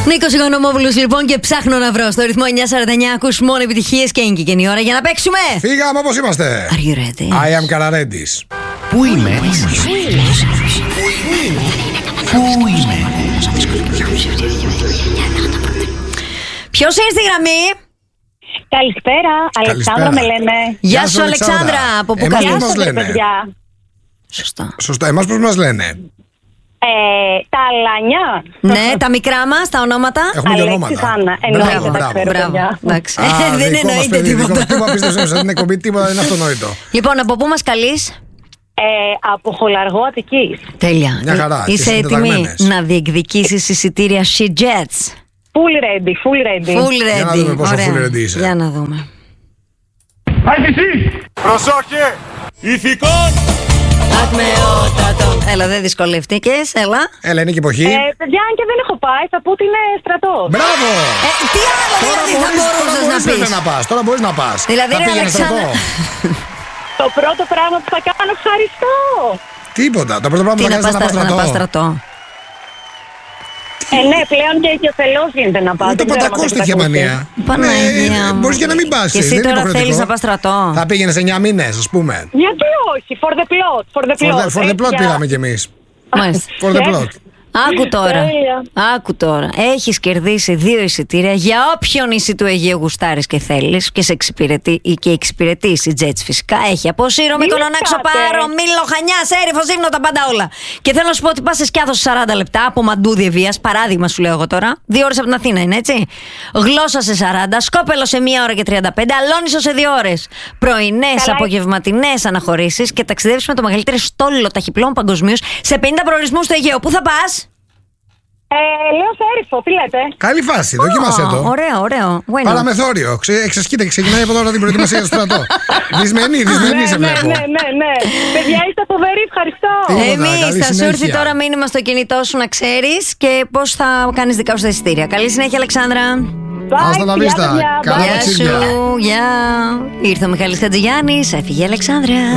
Νίκος Οικονομόπουλος λοιπόν και ψάχνω να βρω στο ρυθμό 949. Ακούς μόνο επιτυχίες και έγκυκε η ώρα για να παίξουμε. Φύγαμε όπως είμαστε. Are you ready? I am Καραρέντης. Πού είμαι? Πού είμαι? Ποιος είναι στη γραμμή? Καλησπέρα, Αλεξάνδρα με λένε. Γεια σου Αλεξάνδρα. Από πού Εμάς καλείς? πώς μας λένε? Παιδιά. Σωστά. Εμάς πώς μας λένε? Τα Αλάνια. Ναι, τα μικρά μας, τα ονόματα. Έχουμε και Αλέξης, ονόματα. Άννα. Μπράβο, Εννοείται, τα μπράβο. ξέρω, παιδιά. Εντάξει. Α, Δεν δικό μας εννοείται παιδί, δικό μας. τίποτα. Τίποτα πίστευε σε την εκπομπή, τίποτα είναι αυτονόητο. Λοιπόν, από πού μας καλείς? Από Χολαργό Αττικής. Τέλεια. Μια χαρά, και Είσαι έτοιμη συντεταγμένες. να διεκδικήσεις εισιτήρια She Jets? Full ready, full ready. Full Για να ready. δούμε πόσο Ωραία. full ready είσαι. Για να δούμε. Προσόχε! Ηθικών! Ακμεότατο. Έλα, δεν δυσκολευτήκες, έλα. Έλα, είναι και εποχή. Παιδιά, αν και δεν έχω πάει, θα πω ότι είναι στρατός. Μπράβο! Τι άλλο δηλαδή θα μπορούσες να πεις? να πας. Τώρα μπορείς να πας. Δηλαδή, Θα ρε, πήγαινε στρατό. Αλεξάνδρα. Το πρώτο πράγμα που θα κάνω, ευχαριστώ. Τίποτα. Το πρώτο πράγμα Τι που θα να κάνεις πας είναι να πας στρατό. Ναι, πλέον και ο θελός γίνεται να πάω. Ούτε Δεν ξέρω αν πατακός έχετε τέτοια ακούσει. μανία. Παναγία μου. Μπορείς και να μην πας. Και εσύ δεν είναι τώρα υποχρεωτικό. θέλεις να πας στρατό? Θα πήγαινες 9 μήνες, ας πούμε. Γιατί όχι, for the plot, for the plot. For the plot πήγαμε κι εμείς. Μάλιστα. For the plot. Άκου τώρα. Τέλεια. Άκου τώρα. Έχεις κερδίσει 2 εισιτήρια για όποιο νησί του Αιγαίου γουστάρεις και θέλεις και σε εξυπηρετεί ή και εξυπηρετείς η Jets φυσικά. Έχει από Σύρο, Μύκονο, Νάξο, Πάρο, Μήλο, Χανιά, Σέριφο, Ζήμνο, τα πάντα όλα. Και θέλω να σου πω ότι πας σε σκιάθος 40 λεπτά από Μαντούδι Ευβοίας, παράδειγμα σου λέω εγώ τώρα. 2 ώρες από την Αθήνα είναι έτσι. Γλώσσα σε 40, Σκόπελο σε 1 ώρα και 35, Αλόνισο σε 2 ώρες. Πρωινές, Καλά. απογευματινές αναχωρήσεις και ταξιδεύεις με το μεγαλύτερο στόλο ταχυπλών παγκοσμίως σε 50 προορισμούς στο Αιγαίο. Πού θα πας? Λέω Σέριφο, τι λέτε. Καλή φάση, δοκίμασέ το. Ωραίο. Why not? Παραμεθόριο. Εξασκείται, ξεκινάει από τώρα την προετοιμασία για το στρατό. Δυσμενή σε βλέπω. Ναι. Παιδιά, είστε φοβεροί, ευχαριστώ. Τίποτα, Εμείς καλή θα σου συνέχεια. έρθει τώρα μήνυμα στο κινητό σου να ξέρεις και πώς θα κάνεις δικά σου τα εισιτήρια. Καλή συνέχεια, Αλεξάνδρα. Hasta la vista. Καλά Γεια ταξίδια. σου, γεια. Ήρθε ο Μιχάλης Χατζηγιάννης, έφυγε η Αλεξάνδρα.